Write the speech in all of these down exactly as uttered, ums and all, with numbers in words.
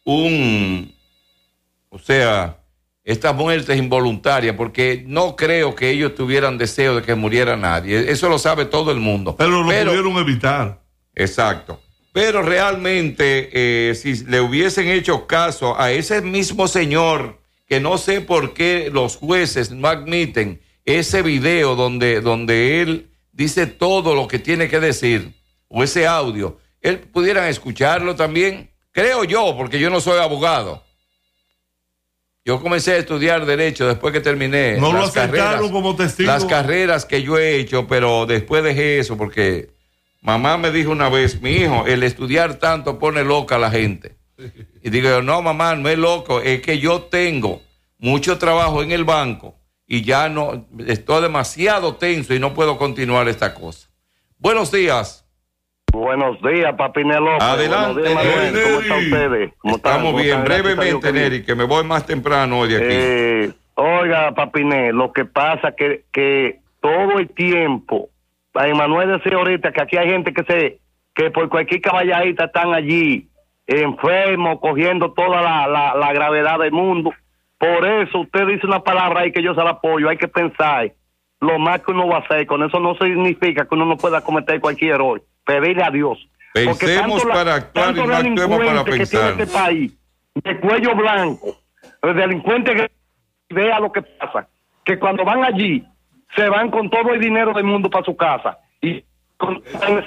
un, o sea, estas muertes involuntarias, porque no creo que ellos tuvieran deseo de que muriera nadie. Eso lo sabe todo el mundo. Pero lo Pero, pudieron evitar. Exacto. Pero realmente, eh, si le hubiesen hecho caso a ese mismo señor, que no sé por qué los jueces no admiten ese video donde, donde él dice todo lo que tiene que decir, o ese audio, él pudieran escucharlo también, creo yo, porque yo no soy abogado. Yo comencé a estudiar Derecho después que terminé no las lo carreras, como testigo. las carreras que yo he hecho, pero después dejé eso porque mamá me dijo una vez, mi hijo, el estudiar tanto pone loca a la gente. Y digo yo, no mamá, no es loco, es que yo tengo mucho trabajo en el banco y ya no, estoy demasiado tenso y no puedo continuar esta cosa. Buenos días. Buenos días, Papiné López. Adelante, días, Manuel. ¿Cómo están ustedes? ¿Cómo Estamos están? bien, ¿Cómo brevemente, Neri, que me voy más temprano hoy de aquí. Eh, oiga, Papiné, lo que pasa es que, que todo el tiempo, a Emanuel decía ahorita que aquí hay gente que se, que por cualquier caballadita están allí, enfermos, cogiendo toda la, la, la gravedad del mundo. Por eso usted dice una palabra ahí que yo se la apoyo, hay que pensar lo más que uno va a hacer. Con eso no significa que uno no pueda cometer cualquier error. Pedirle a Dios. Pensemos la, para actuar y no actuemos para que pensar. tiene este país, de cuello blanco, el delincuente que vea lo que pasa, que cuando van allí, se van con todo el dinero del mundo para su casa. Y con...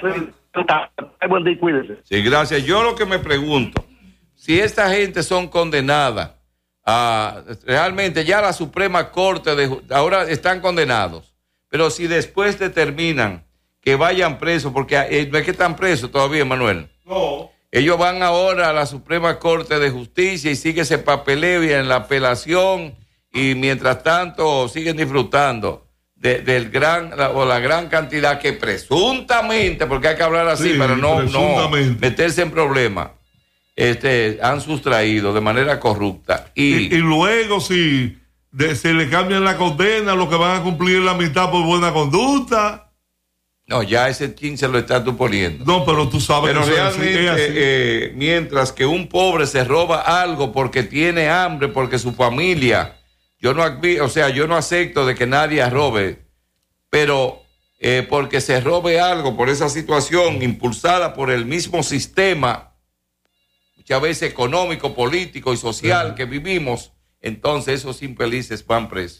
Sí, gracias. Yo lo que me pregunto, si esta gente son condenadas a, realmente ya la Suprema Corte, de, ahora están condenados, pero si después determinan que vayan presos, porque eh, no es que están presos todavía, Manuel. No. Ellos van ahora a la Suprema Corte de Justicia y sigue ese papeleo y en la apelación, y mientras tanto siguen disfrutando de, del gran la, o la gran cantidad que presuntamente, porque hay que hablar así sí, para no, no meterse en problemas, este, han sustraído de manera corrupta. Y, y, y luego si de, se le cambian la condena, lo que van a cumplir la mitad por buena conducta. No, ya ese quince lo estás tú poniendo. No, pero tú sabes pero que realmente, es así. Eh, mientras que un pobre se roba algo porque tiene hambre, porque su familia, yo no, o sea, yo no acepto de que nadie robe, pero eh, porque se robe algo por esa situación impulsada por el mismo sistema, muchas veces económico, político y social, uh-huh, que vivimos, entonces esos infelices van presos.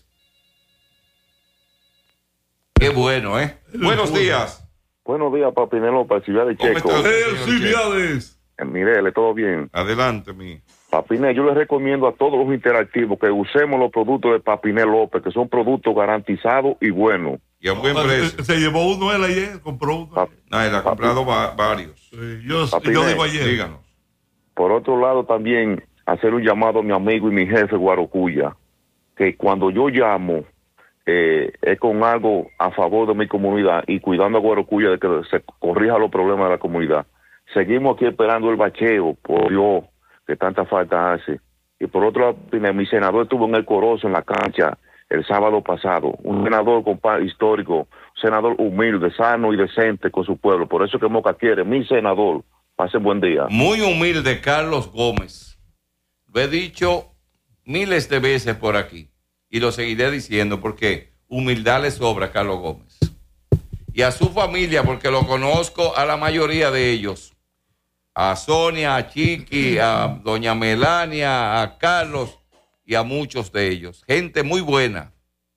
Qué bueno, ¿eh? Buenos días. Buenos días, Papiné López, Ciudad de Checo. Felicidades. Mirele, ¿todo bien? Adelante, mi. Papiné, yo les recomiendo a todos los interactivos que usemos los productos de Papiné López, que son productos garantizados y buenos. Y a buen precio. Se, se llevó uno él ayer, compró uno. Pap no, él ha comprado va, varios. Sí, yo, yo digo ayer. Díganos. Por otro lado, también hacer un llamado a mi amigo y mi jefe, Guarocuya, que cuando yo llamo, Eh, es con algo a favor de mi comunidad y cuidando a Guarocuya de que se corrija los problemas de la comunidad. Seguimos aquí esperando el bacheo, por Dios, que tanta falta hace. Y por otro lado, mi senador estuvo en el Corozo, en la cancha, el sábado pasado. Un senador compa histórico, un senador humilde, sano y decente con su pueblo. Por eso que Moca quiere, mi senador. Pase buen día. Muy humilde, Carlos Gómez. Lo he dicho miles de veces por aquí. Y lo seguiré diciendo porque humildad le sobra a Carlos Gómez. Y a su familia, porque lo conozco a la mayoría de ellos. A Sonia, a Chiqui, a doña Melania, a Carlos y a muchos de ellos. Gente muy buena.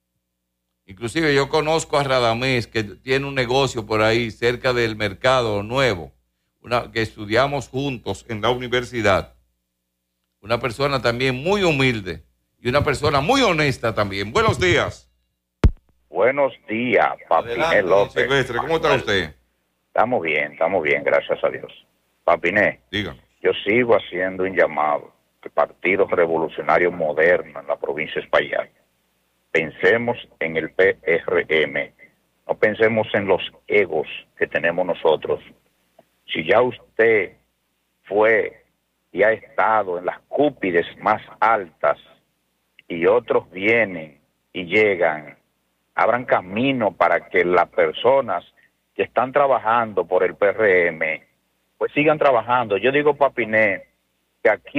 Inclusive yo conozco a Radamés, que tiene un negocio por ahí cerca del Mercado Nuevo, una, que estudiamos juntos en la universidad. Una persona también muy humilde. Y una persona muy honesta también. Buenos días. Buenos días, Papiné López. Silvestre, ¿cómo está usted? Estamos bien, estamos bien, gracias a Dios. Papiné, díganos. Yo sigo haciendo un llamado que Partido Revolucionario Moderno en la provincia de Espaillat. Pensemos en el P R M, no pensemos en los egos que tenemos nosotros. Si ya usted fue y ha estado en las cúpides más altas, y otros vienen y llegan, abran camino para que las personas que están trabajando por el P R M, pues sigan trabajando. Yo digo, Papiné, que aquí